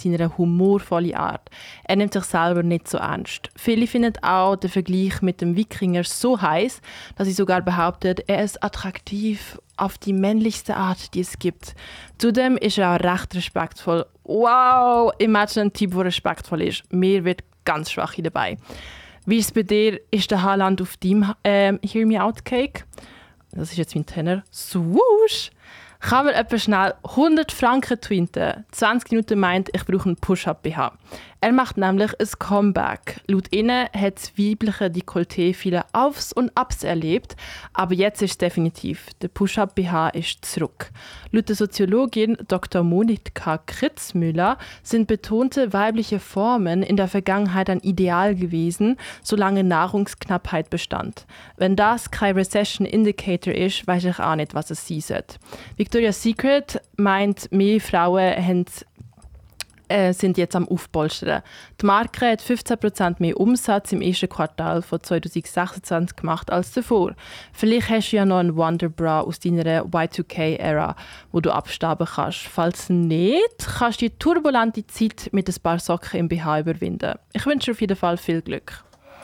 seiner humorvollen Art. Er nimmt sich selber nicht so ernst. Viele finden auch den Vergleich mit dem Wikinger so heiß, dass sie sogar behauptet, er ist attraktiv auf die männlichste Art, die es gibt. Zudem ist er auch recht respektvoll. Wow, imagine ein Typ, der respektvoll ist. Mir wird ganz schwach dabei. Wie ist es bei dir? Ist der Haaland auf deinem Hear Me Out Cake? Das ist jetzt mein Tenor. Swoosh! Kann mir jemand schnell 100 Franken twinten? 20 Minuten meint, ich brauche einen Push-Up-BH. Er macht nämlich ein Comeback. Laut ihnen hat das weibliche Dekolleté viele Aufs und Abs erlebt, aber jetzt ist es definitiv. Der Push-Up-BH ist zurück. Laut der Soziologin Dr. Monika Kritzmüller sind betonte weibliche Formen in der Vergangenheit ein Ideal gewesen, solange Nahrungsknappheit bestand. Wenn das kein Recession Indicator ist, weiß ich auch nicht, was es sein sollte. Victoria's Secret meint, mehr Frauen sind jetzt am Aufpolstern. Die Marke hat 15% mehr Umsatz im ersten Quartal von 2026 gemacht als davor. Vielleicht hast du ja noch einen Wonderbra aus deiner Y2K-Ära, wo du abstauben kannst. Falls nicht, kannst du die turbulente Zeit mit ein paar Socken im BH überwinden. Ich wünsche dir auf jeden Fall viel Glück.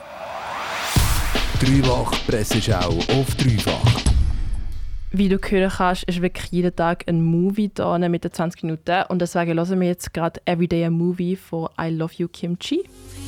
Dreifach Presseschau auf Dreifach. Wie du hören kannst, ist wirklich jeden Tag ein Movie da mit den 20 Minuten. Und deswegen hören wir jetzt gerade Everyday a Movie von I Love You Kimchi.